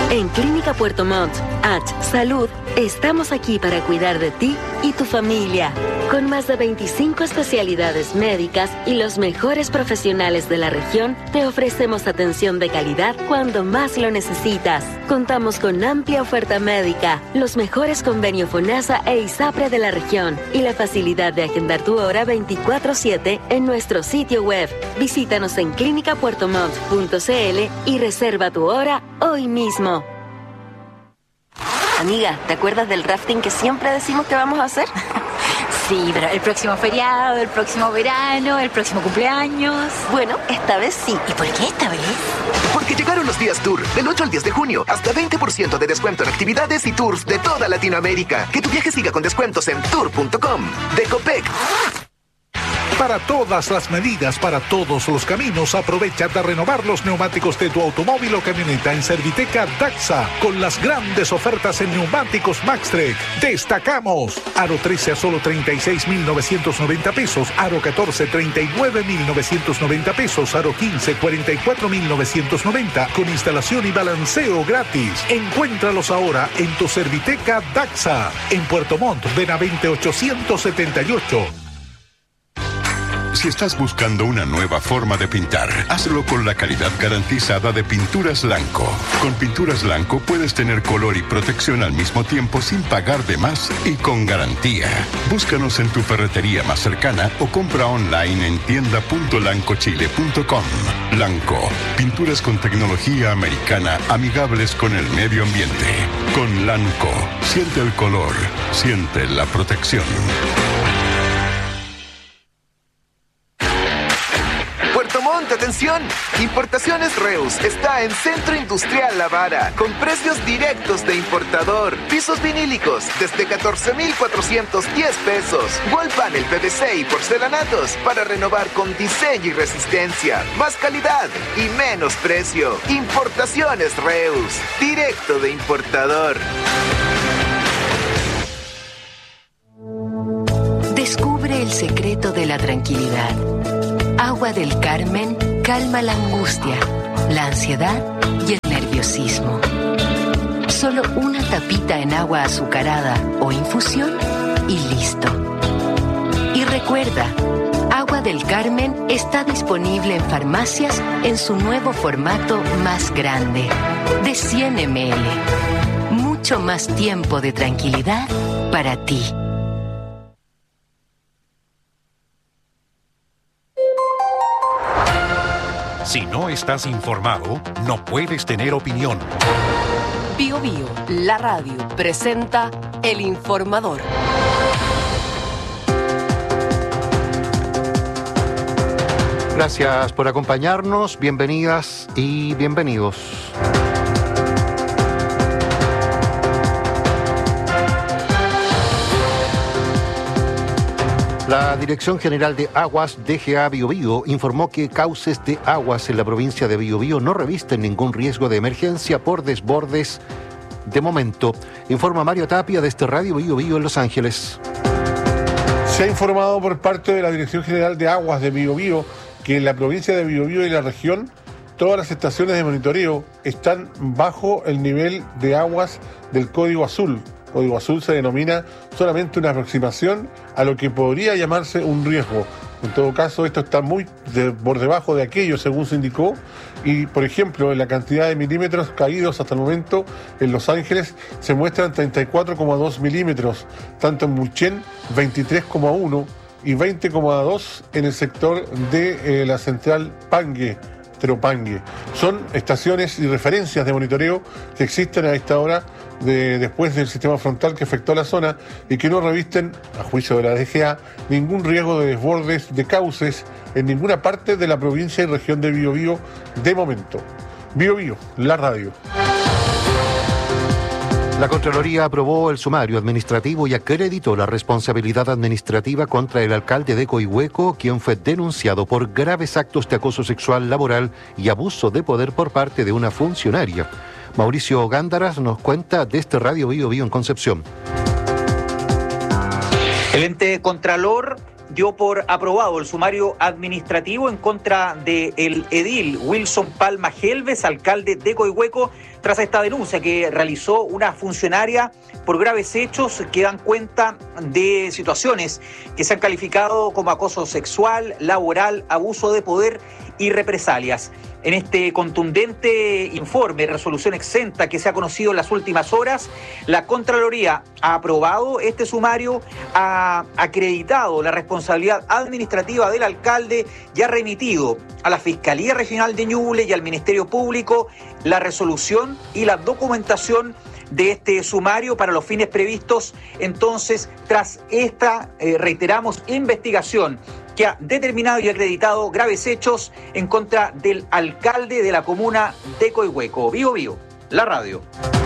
En Clínica Puerto Montt, Salud, estamos aquí para cuidar de ti y tu familia. Con más de 25 especialidades médicas y los mejores profesionales de la región, te ofrecemos atención de calidad cuando más lo necesitas. Contamos con amplia oferta médica, los mejores convenios FONASA e ISAPRE de la región y la facilidad de agendar tu hora 24/7 en nuestro sitio web. Visítanos en clinicapuertomont.cl y reserva tu hora hoy mismo. Amiga, ¿te acuerdas del rafting que siempre decimos que vamos a hacer? Sí, pero el próximo feriado, el próximo verano, el próximo cumpleaños. Bueno, esta vez sí. ¿Y por qué esta vez? Porque llegaron los días Tour, del 8 al 10 de junio, hasta 20% de descuento en actividades y tours de toda Latinoamérica. Que tu viaje siga con descuentos en tour.com. De Copec. Para todas las medidas, para todos los caminos, aprovecha de renovar los neumáticos de tu automóvil o camioneta en Serviteca Daxa, con las grandes ofertas en neumáticos Maxtrek. Destacamos: Aro 13 a solo 36.990 pesos, Aro 14 39.990 pesos, Aro 15 44.990, con instalación y balanceo gratis. Encuéntralos ahora en tu Serviteca Daxa, en Puerto Montt, Benavente 878. Si estás buscando una nueva forma de pintar, hazlo con la calidad garantizada de Pinturas Lanco. Con Pinturas Lanco puedes tener color y protección al mismo tiempo sin pagar de más y con garantía. Búscanos en tu ferretería más cercana o compra online en tienda.lancochile.com. Lanco, pinturas con tecnología americana amigables con el medio ambiente. Con Lanco, siente el color, siente la protección. Atención, Importaciones Reus está en Centro Industrial La Vara, con precios directos de importador. Pisos vinílicos desde 14,410 pesos. Wall panel PVC y porcelanatos para renovar con diseño y resistencia. Más calidad y menos precio. Importaciones Reus, directo de importador. Descubre el secreto de la tranquilidad. Agua del Carmen calma la angustia, la ansiedad y el nerviosismo. Solo una tapita en agua azucarada o infusión y listo. Y recuerda, Agua del Carmen está disponible en farmacias en su nuevo formato más grande, de 100 ml. Mucho más tiempo de tranquilidad para ti. Si no estás informado, no puedes tener opinión. Bio Bio, la radio, presenta El Informador. Gracias por acompañarnos, bienvenidas y bienvenidos. La Dirección General de Aguas, DGA Biobío, informó que cauces de aguas en la provincia de Biobío no revisten ningún riesgo de emergencia por desbordes de momento. Informa Mario Tapia desde Radio Biobío en Los Ángeles. Se ha informado por parte de la Dirección General de Aguas de Biobío que en la provincia de Biobío y la región todas las estaciones de monitoreo están bajo el nivel de aguas del Código Azul. Código Azul se denomina solamente una aproximación a lo que podría llamarse un riesgo. En todo caso, esto está muy por debajo de aquello, según se indicó. Y, por ejemplo, en la cantidad de milímetros caídos hasta el momento en Los Ángeles se muestran 34,2 milímetros, tanto en Mulchen 23,1 y 20,2 en el sector de la central Pangue. Teropangue. Son estaciones y referencias de monitoreo que existen a esta hora después del sistema frontal que afectó a la zona y que no revisten, a juicio de la DGA, ningún riesgo de desbordes de cauces en ninguna parte de la provincia y región de Biobío de momento. Biobío, la radio. La Contraloría aprobó el sumario administrativo y acreditó la responsabilidad administrativa contra el alcalde de Coihueco, quien fue denunciado por graves actos de acoso sexual laboral y abuso de poder por parte de una funcionaria. Mauricio Gándaras nos cuenta desde Radio Biobío en Concepción. El ente Contralor dio por aprobado el sumario administrativo en contra del edil Wilson Palma Gelves, alcalde de Coihueco, tras esta denuncia que realizó una funcionaria por graves hechos que dan cuenta de situaciones que se han calificado como acoso sexual, laboral, abuso de poder y represalias. En este contundente informe, resolución exenta que se ha conocido en las últimas horas, la Contraloría ha aprobado este sumario, ha acreditado la responsabilidad administrativa del alcalde y ha remitido a la Fiscalía Regional de Ñuble y al Ministerio Público la resolución y la documentación de este sumario para los fines previstos. Entonces, tras esta, reiteramos, investigación que ha determinado y acreditado graves hechos en contra del alcalde de la comuna de Coihueco. Bío Bío, la radio.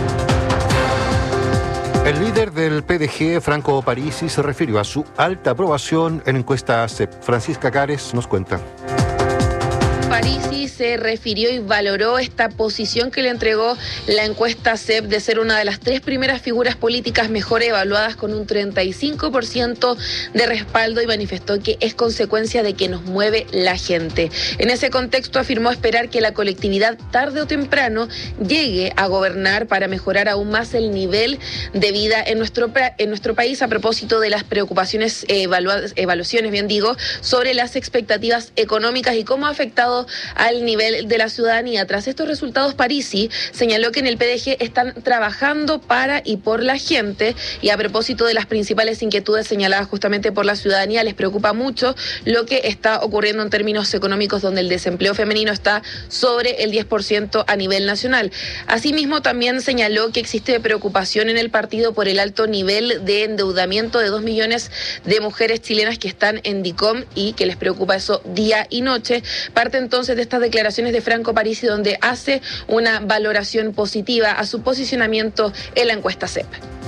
El líder del PDG, Franco Parisi, se refirió a su alta aprobación en encuesta CEP. Francisca Cares nos cuenta. Parisi se refirió y valoró esta posición que le entregó la encuesta CEP de ser una de las 3 primeras figuras políticas mejor evaluadas con un 35% de respaldo y manifestó que es consecuencia de que nos mueve la gente. En ese contexto afirmó esperar que la colectividad tarde o temprano llegue a gobernar para mejorar aún más el nivel de vida en nuestro país a propósito de las preocupaciones, evaluaciones, sobre las expectativas económicas y cómo ha afectado al nivel de la ciudadanía. Tras estos resultados, Parisi señaló que en el PDG están trabajando para y por la gente, y a propósito de las principales inquietudes señaladas justamente por la ciudadanía, les preocupa mucho lo que está ocurriendo en términos económicos, donde el desempleo femenino está sobre el 10% a nivel nacional. Asimismo, también señaló que existe preocupación en el partido por el alto nivel de endeudamiento de 2 millones de mujeres chilenas que están en DICOM y que les preocupa eso día y noche. Parte entonces de estas declaraciones de Franco Parisi, donde hace una valoración positiva a su posicionamiento en la encuesta CEP.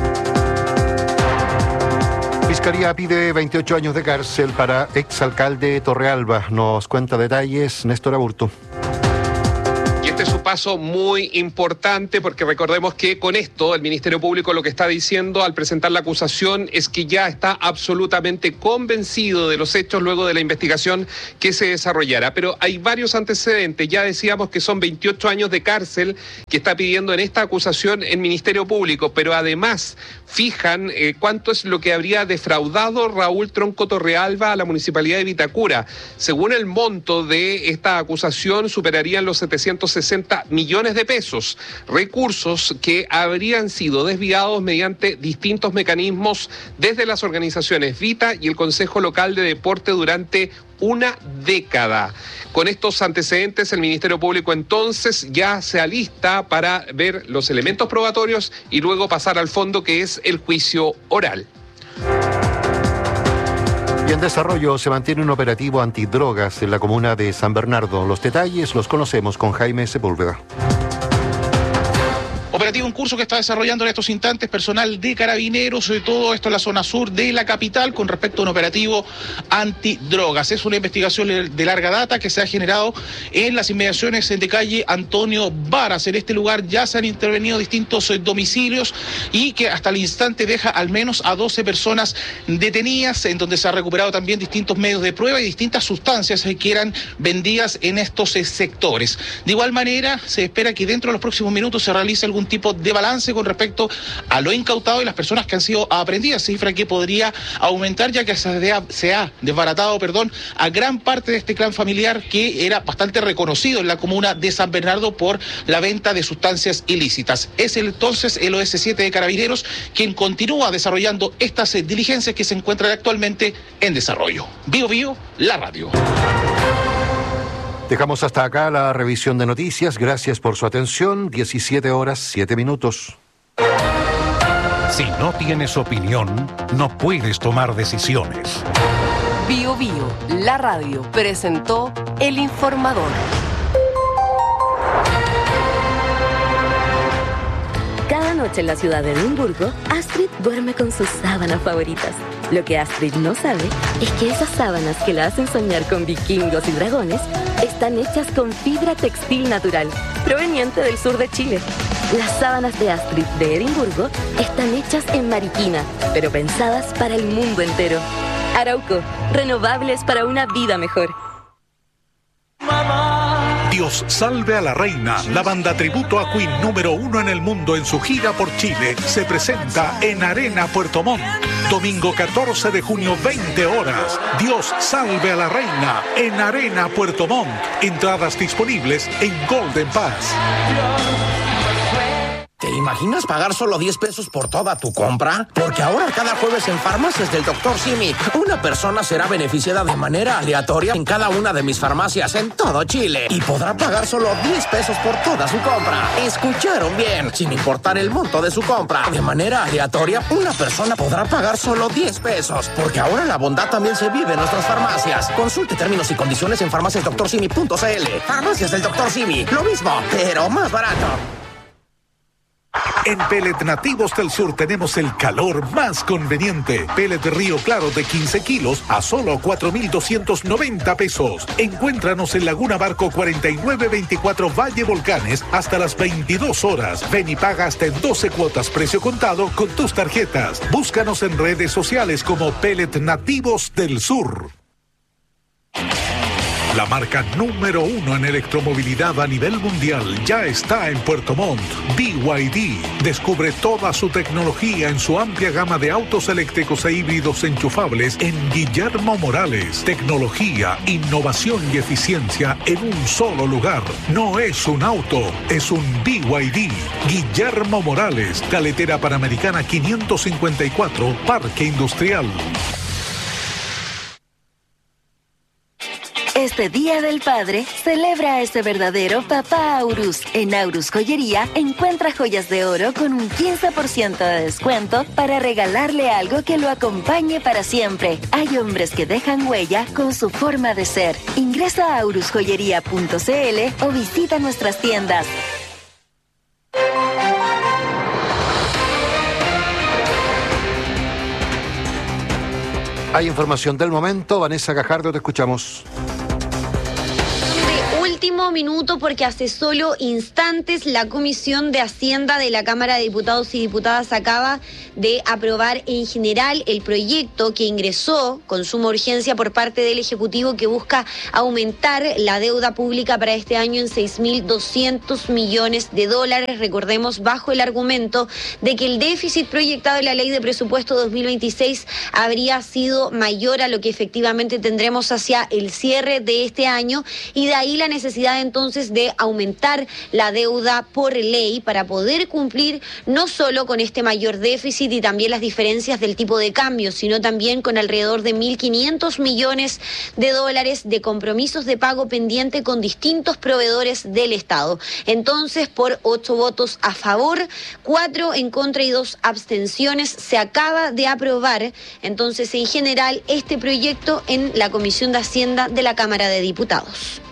Fiscalía pide 28 años de cárcel para exalcalde Torrealba. Nos cuenta detalles Néstor Aburto. Este es un paso muy importante porque recordemos que con esto el Ministerio Público lo que está diciendo al presentar la acusación es que ya está absolutamente convencido de los hechos luego de la investigación que se desarrollará. Pero hay varios antecedentes, ya decíamos que son 28 años de cárcel que está pidiendo en esta acusación el Ministerio Público, pero además fijan cuánto es lo que habría defraudado Raúl Tronco Torrealba a la Municipalidad de Vitacura. Según el monto de esta acusación, superarían los 760 millones de pesos, recursos que habrían sido desviados mediante distintos mecanismos desde las organizaciones Vita y el Consejo Local de Deporte durante una década. Con estos antecedentes, el Ministerio Público entonces ya se alista para ver los elementos probatorios y luego pasar al fondo, que es el juicio oral. Y en desarrollo se mantiene un operativo antidrogas en la comuna de San Bernardo. Los detalles los conocemos con Jaime Sepúlveda. Operativo en curso que está desarrollando en estos instantes personal de Carabineros, sobre todo esto en la zona sur de la capital, con respecto a un operativo antidrogas. Es una investigación de larga data que se ha generado en las inmediaciones de calle Antonio Varas. En este lugar ya se han intervenido distintos domicilios y que hasta el instante deja al menos a 12 personas detenidas, en donde se ha recuperado también distintos medios de prueba y distintas sustancias que eran vendidas en estos sectores. De igual manera, se espera que dentro de los próximos minutos se realice algún tipo de balance con respecto a lo incautado y las personas que han sido aprehendidas, cifra que podría aumentar, ya que se ha desbaratado, a gran parte de este clan familiar que era bastante reconocido en la comuna de San Bernardo por la venta de sustancias ilícitas. Es entonces el OS7 de Carabineros quien continúa desarrollando estas diligencias que se encuentran actualmente en desarrollo. Bío Bío, la radio. Dejamos hasta acá la revisión de noticias. Gracias por su atención. 17:07. Si no tienes opinión, no puedes tomar decisiones. Bío Bío, la radio, presentó El Informador. Cada noche en la ciudad de Edimburgo, Astrid duerme con sus sábanas favoritas. Lo que Astrid no sabe es que esas sábanas que la hacen soñar con vikingos y dragones están hechas con fibra textil natural, proveniente del sur de Chile. Las sábanas de Astrid de Edimburgo están hechas en Mariquina, pero pensadas para el mundo entero. Arauco, renovables para una vida mejor. Dios salve a la reina. La banda tributo a Queen número 1 en el mundo en su gira por Chile se presenta en Arena Puerto Montt. Domingo 14 de junio, 20 horas. Dios salve a la reina en Arena Puerto Montt. Entradas disponibles en Golden Pass. ¿Te imaginas pagar solo 10 pesos por toda tu compra? Porque ahora cada jueves en Farmacias del Dr. Simi, una persona será beneficiada de manera aleatoria en cada una de mis farmacias en todo Chile y podrá pagar solo 10 pesos por toda su compra. ¿Escucharon bien? Sin importar el monto de su compra, de manera aleatoria, una persona podrá pagar solo 10 pesos. Porque ahora la bondad también se vive en nuestras farmacias. Consulte términos y condiciones en farmaciasdoctorsimi.cl. Farmacias del Dr. Simi, lo mismo, pero más barato. En Pellet Nativos del Sur tenemos el calor más conveniente. Pellet Río Claro de 15 kilos a solo 4,290 pesos. Encuéntranos en Laguna Barco 4924 Valle Volcanes hasta las 22 horas. Ven y paga hasta en 12 cuotas precio contado con tus tarjetas. Búscanos en redes sociales como Pellet Nativos del Sur. La marca número 1 en electromovilidad a nivel mundial ya está en Puerto Montt. BYD. Descubre toda su tecnología en su amplia gama de autos eléctricos e híbridos enchufables en Guillermo Morales. Tecnología, innovación y eficiencia en un solo lugar. No es un auto, es un BYD. Guillermo Morales, Carretera Panamericana 554, Parque Industrial. Este Día del Padre, celebra a ese verdadero papá Aurus. En Aurus Joyería, encuentra joyas de oro con un 15% de descuento para regalarle algo que lo acompañe para siempre. Hay hombres que dejan huella con su forma de ser. Ingresa a aurusjoyería.cl o visita nuestras tiendas. Hay información del momento. Vanessa Gajardo, te escuchamos. Último minuto, porque hace solo instantes la Comisión de Hacienda de la Cámara de Diputados y Diputadas acaba de aprobar en general el proyecto que ingresó con suma urgencia por parte del Ejecutivo, que busca aumentar la deuda pública para este año en 6.200 millones de dólares. Recordemos, bajo el argumento de que el déficit proyectado en la Ley de Presupuesto 2026 habría sido mayor a lo que efectivamente tendremos hacia el cierre de este año, y de ahí la necesidad entonces de aumentar la deuda por ley para poder cumplir no solo con este mayor déficit y también las diferencias del tipo de cambio, sino también con alrededor de 1.500 millones de dólares de compromisos de pago pendiente con distintos proveedores del Estado. Entonces, por 8 votos a favor, 4 en contra y 2 abstenciones, se acaba de aprobar entonces en general este proyecto en la Comisión de Hacienda de la Cámara de Diputados.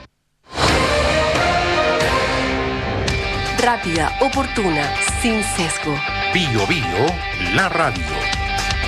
Rápida, oportuna, sin sesgo. Bio Bio, la radio.